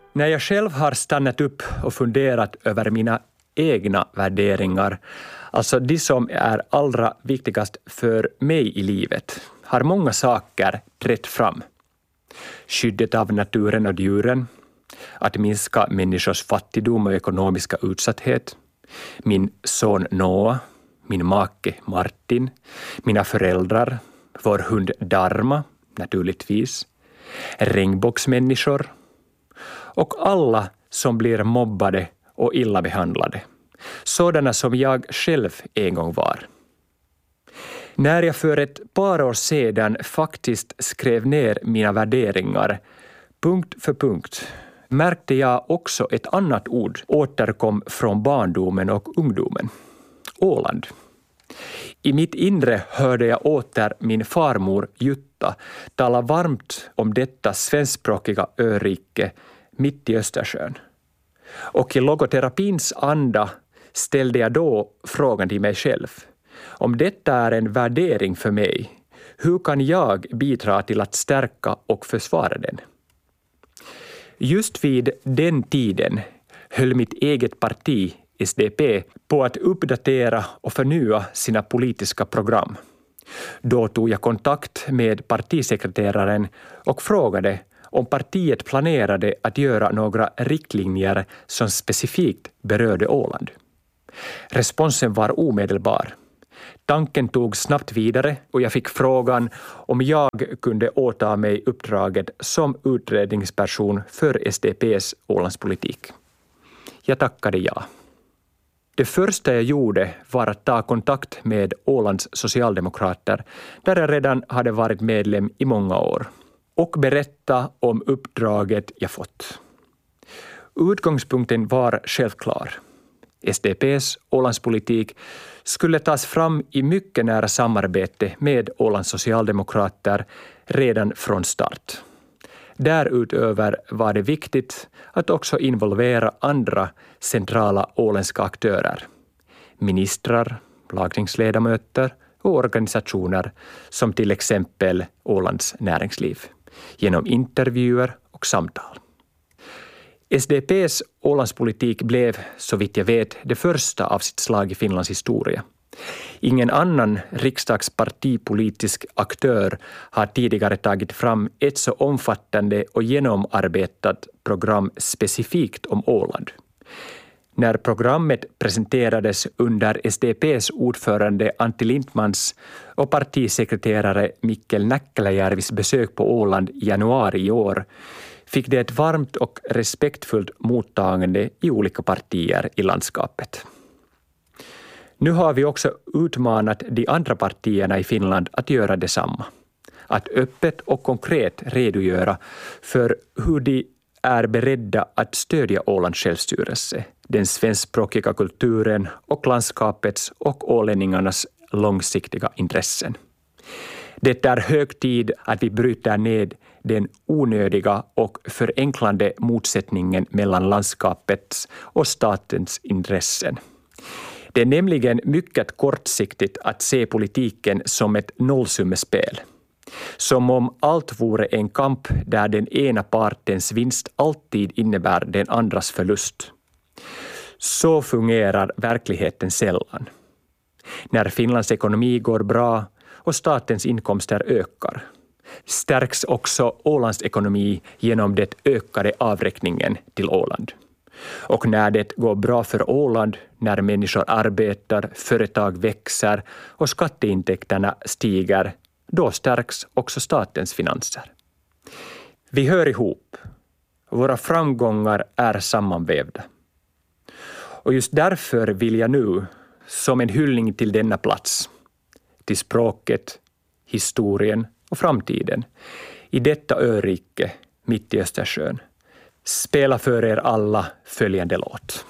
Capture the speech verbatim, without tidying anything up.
När jag själv har stannat upp och funderat över mina egna värderingar, alltså de som är allra viktigast för mig i livet, har många saker trätt fram. Skyddet av naturen och djuren, att minska människors fattigdom och ekonomiska utsatthet, min son Noah, min make Martin, mina föräldrar, vår hund Dharma, naturligtvis, regnbågsmänniskor och alla som blir mobbade och illa behandlade, sådana som jag själv en gång var. När jag för ett par år sedan faktiskt skrev ner mina värderingar, punkt för punkt, märkte jag också ett annat ord återkom från barndomen och ungdomen. Åland. I mitt inre hörde jag åter min farmor Jutta tala varmt om detta svenskspråkiga örike mitt i Östersjön. Och i logoterapins anda ställde jag då frågan till mig själv. Om detta är en värdering för mig, hur kan jag bidra till att stärka och försvara den? Just vid den tiden höll mitt eget parti, S D P, på att uppdatera och förnya sina politiska program. Då tog jag kontakt med partisekreteraren och frågade om partiet planerade att göra några riktlinjer som specifikt berörde Åland. Responsen var omedelbar. Tanken tog snabbt vidare och jag fick frågan om jag kunde åta mig uppdraget som utredningsperson för S D P:s Ålandspolitik. Jag tackade ja. Det första jag gjorde var att ta kontakt med Ålands socialdemokrater, där jag redan hade varit medlem i många år, och berätta om uppdraget jag fått. Utgångspunkten var självklar. S D P:s Ålandspolitik skulle tas fram i mycket nära samarbete med Ålands socialdemokrater redan från start. Därutöver var det viktigt att också involvera andra centrala åländska aktörer, ministrar, lagtingsledamöter och organisationer som till exempel Ålands näringsliv, genom intervjuer och samtal. S D P:s Ålandspolitik blev, så vitt jag vet, det första av sitt slag i Finlands historia. Ingen annan riksdagspartipolitisk aktör har tidigare tagit fram ett så omfattande och genomarbetat program specifikt om Åland. När programmet presenterades under S D P:s ordförande Antti Lindmans och partisekreterare Mikkel Näkkäläjärvis besök på Åland i januari i år fick det ett varmt och respektfullt mottagande i olika partier i landskapet. Nu har vi också utmanat de andra partierna i Finland att göra detsamma. Att öppet och konkret redogöra för hur de är beredda att stödja Ålands självstyrelse, den svenskspråkiga kulturen och landskapets och ålänningarnas långsiktiga intressen. Det är hög tid att vi bryter ned den onödiga och förenklande motsättningen mellan landskapets och statens intressen. Det är nämligen mycket kortsiktigt att se politiken som ett nollsummespel. Som om allt vore en kamp där den ena partens vinst alltid innebär den andras förlust. Så fungerar verkligheten sällan. När Finlands ekonomi går bra och statens inkomster ökar, stärks också Ålands ekonomi genom det ökade avräkningen till Åland. Och när det går bra för Åland, när människor arbetar, företag växer och skatteintäkterna stiger, då stärks också statens finanser. Vi hör ihop. Våra framgångar är sammanvävda. Och just därför vill jag nu, som en hyllning till denna plats, till språket, historien och framtiden, i detta örike mitt i Östersjön, spela för er alla följande låt.